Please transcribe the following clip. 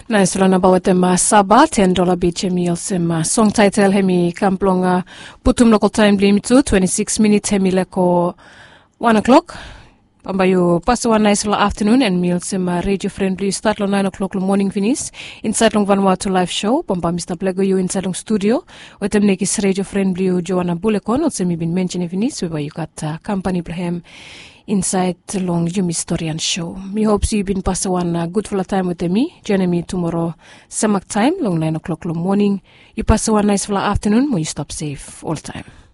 Nice rana bawatema Saba $10 beach meal sema song title hemi kamplonga putum local time limit to 26 minutes hemi leko 1 o'clock. Pambayo pasta one nice afternoon and meal sema radio friendly start lo 9 o'clock lo morning finish inside long Vanuatu live show pamba Mr. Blego you inside long studio wetem nekis radio friendly Joanna Bulekon or semi been mentioned finish where you got company Ibrahim inside long Jumi Historian show. Me hopes you've been past one good full time with me. Join me tomorrow samak time long 9 o'clock lo morning. You pass one nice full afternoon when you stop safe all time.